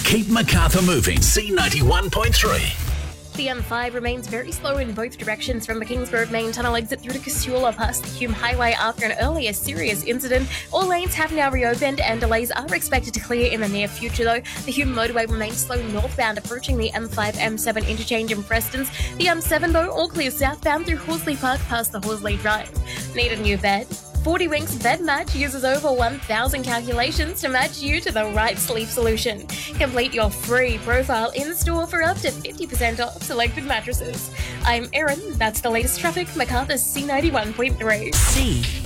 Keep Macarthur moving. C91.3. The M5 remains very slow in both directions from the Kings Road main tunnel exit through to Casula past the Hume Highway after an earlier serious incident. All lanes have now reopened and delays are expected to clear in the near future though. The Hume motorway remains slow northbound approaching the M5-M7 interchange in Prestons. The M7 though all clear southbound through Horsley Park past the Horsley Drive. Need a new bed? 40 Winks Bed Match uses over 1,000 calculations to match you to the right sleep solution. Complete your free profile in-store for up to 50% off selected mattresses. I'm Erin, that's the latest traffic, Macarthur C91.3.